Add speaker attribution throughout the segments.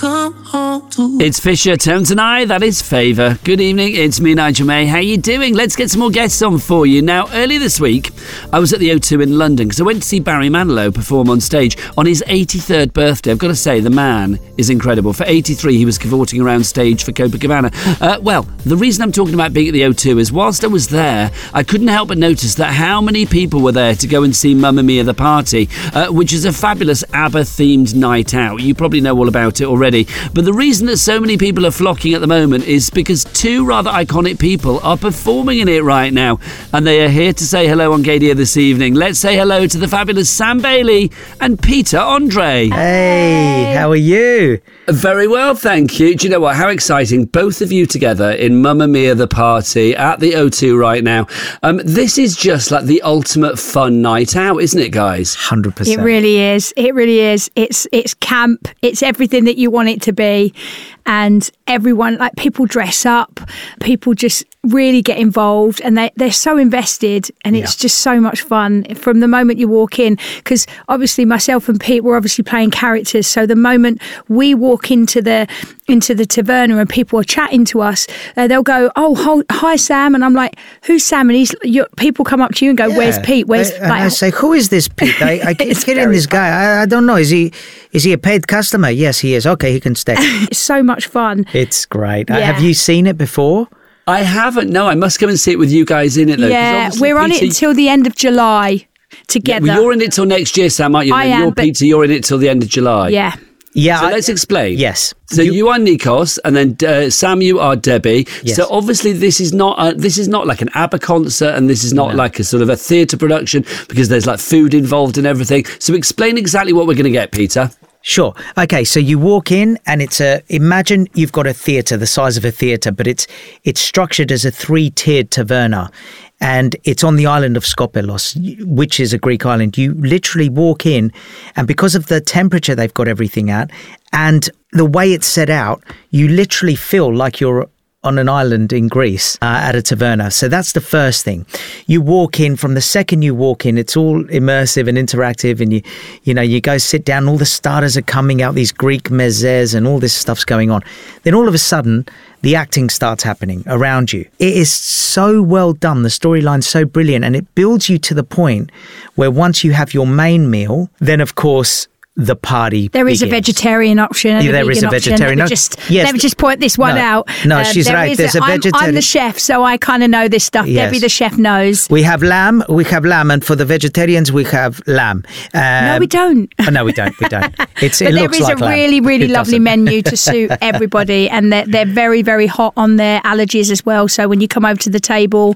Speaker 1: come home to.
Speaker 2: It's Fisher, Tones and I, that is Favour. Good evening, it's me, Nigel May. How you doing? Let's get some more guests on for you. Now, earlier this week, I was at the O2 in London because I went to see Barry Manilow perform on stage on his 83rd birthday. I've got to say, the man is incredible. For 83, he was cavorting around stage for Copacabana. Well, the reason I'm talking about being at the O2 is whilst I was there, I couldn't help but notice that how many people were there to go and see Mamma Mia the Party, which is a fabulous ABBA-themed night out. You probably know all about it already. But the reason that so many people are flocking at the moment is because two rather iconic people are performing in it right now, and they are here to say hello on Gadio this evening. Let's say hello to the fabulous Sam Bailey and Peter Andre.
Speaker 3: Hey, how are you?
Speaker 2: Very well, thank you. Do you know what? How exciting. Both of you together in Mamma Mia the Party at the O2 right now. This is just like the ultimate fun night out, isn't it, guys?
Speaker 3: 100%.
Speaker 4: It really is. It really is. It's camp. It's everything that you want it to be. And everyone, like, people dress up, people just really get involved, and they're so invested, and it's just so much fun from the moment you walk in. Because obviously myself and Pete were obviously playing characters, so the moment we walk into the taverna and people are chatting to us, they'll go, "Oh, hi Sam," and I'm like, "Who's Sam?" And people come up to you and go, "Where's Pete? Where's?"
Speaker 3: I say, "Who is this Pete? I keep getting this guy. I don't know. Is he a paid customer?" "Yes, he is." "Okay, he can stay."
Speaker 4: It's so much fun.
Speaker 3: It's great.
Speaker 4: Yeah.
Speaker 3: Have you seen it before?
Speaker 2: I haven't. No, I must come and see it with you guys in it, though.
Speaker 4: Yeah, we're on it until the end of July together.
Speaker 2: Yeah, well, you're in it till next year, Sam, aren't you?
Speaker 4: I am,
Speaker 2: Peter, you're in it till the end of July.
Speaker 4: Yeah.
Speaker 3: Yeah.
Speaker 2: So let's explain.
Speaker 3: Yes.
Speaker 2: So you are Nikos, and then Sam, you are Debbie.
Speaker 3: Yes.
Speaker 2: So obviously this is not like an ABBA concert, and this is not like a sort of a theatre production, because there's like food involved and everything. So explain exactly what we're going to get, Peter.
Speaker 3: Sure. Okay, so you walk in and imagine you've got a theatre the size of a theatre, but it's structured as a 3-tiered taverna, and it's on the island of Skopelos, which is a Greek island. You literally walk in, and because of the temperature they've got everything at and the way it's set out, you literally feel like you're on an island in Greece at a taverna. So that's the first thing. You walk in, from the second you walk in, it's all immersive and interactive, and you go sit down, all the starters are coming out, these Greek mezes and all this stuff's going on. Then all of a sudden, the acting starts happening around you. It is so well done. The storyline's so brilliant, and it builds you to the point where once you have your main meal, then of course the party
Speaker 4: There is
Speaker 3: begins.
Speaker 4: a vegetarian option and
Speaker 3: there is a vegetarian
Speaker 4: option.
Speaker 3: option.
Speaker 4: Let me just point this one out.
Speaker 3: No, she's right. There's a vegetarian.
Speaker 4: I'm the chef, so I kind of know this stuff.
Speaker 3: Yes.
Speaker 4: Debbie, the chef, knows.
Speaker 3: We have lamb, and for the vegetarians, we have lamb.
Speaker 4: No, we don't.
Speaker 3: Oh, no, we don't.
Speaker 4: But
Speaker 3: It
Speaker 4: there
Speaker 3: looks
Speaker 4: is
Speaker 3: like
Speaker 4: a
Speaker 3: lamb.
Speaker 4: really, really
Speaker 3: It
Speaker 4: lovely
Speaker 3: doesn't.
Speaker 4: menu to suit everybody, and they're very, very hot on their allergies as well. So when you come over to the table,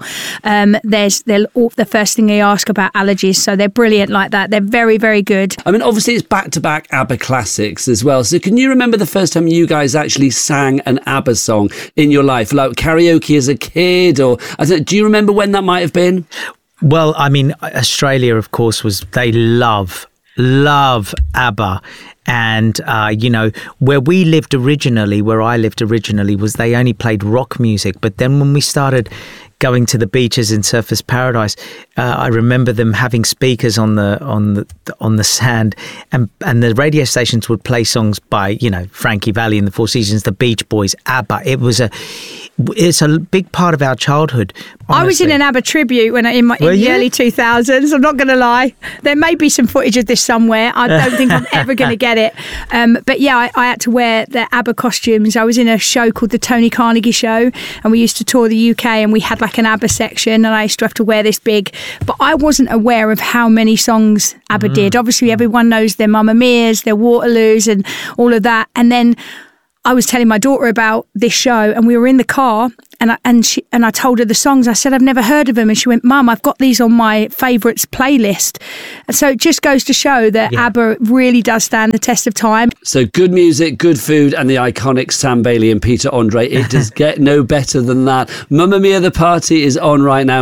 Speaker 4: the first thing they ask about allergies. So they're brilliant like that. They're very, very good.
Speaker 2: I mean, obviously it's back-to-back ABBA classics as well. So can you remember the first time you guys actually sang an ABBA song in your life, like karaoke as a kid, or do you remember when that might have been?
Speaker 3: Well, I mean, Australia, of course, they love ABBA. And, where I lived originally was they only played rock music. But then when we started going to the beaches in Surfers Paradise, I remember them having speakers on the sand, and the radio stations would play songs by, Frankie Valli and the Four Seasons, the Beach Boys, ABBA. It's a big part of our childhood. Honestly.
Speaker 4: I was in an ABBA tribute in the early 2000s. I'm not going to lie. There may be some footage of this somewhere. I don't think I'm ever going to get it. But yeah, I had to wear the ABBA costumes. I was in a show called the Tony Carnegie Show, and we used to tour the UK, and we had like an ABBA section, and I used to have to wear this big. But I wasn't aware of how many songs ABBA did. Obviously, everyone knows their Mamma Mias, their Waterloos, and all of that. And then I was telling my daughter about this show, and we were in the car, and I told her the songs. I said, I've never heard of them. And she went, Mum, I've got these on my favourites playlist. And so it just goes to show that ABBA really does stand the test of time.
Speaker 2: So good music, good food, and the iconic Sam Bailey and Peter Andre. It does get no better than that. Mamma Mia the Party is on right now.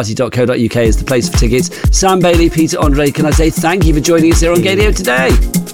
Speaker 2: MammaMiaTheParty.co.uk is the place for tickets. Sam Bailey, Peter Andre, can I say thank you for joining us here on Gadio today?